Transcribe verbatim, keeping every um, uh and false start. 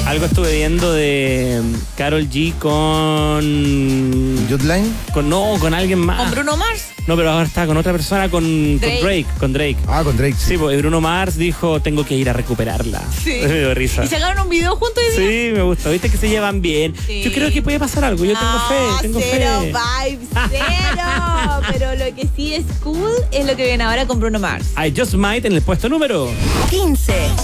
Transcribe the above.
Algo estuve viendo de Karol G con... ¿Jotline? Con, no, con alguien más. ¿Con Bruno Mars? No, pero ahora está con otra persona, con Drake. Con Drake, con Drake. Ah, con Drake. Sí, porque Bruno Mars dijo, tengo que ir a recuperarla. Sí. Me dio risa. ¿Y sacaron un video juntos? Sí, me gustó. Viste que se llevan bien. Sí. Yo creo que puede pasar algo. Yo tengo No, fe, tengo cero fe. vibes, cero. Pero lo que sí es cool es lo que viene ahora con Bruno Mars. I Just Might en el puesto número quince.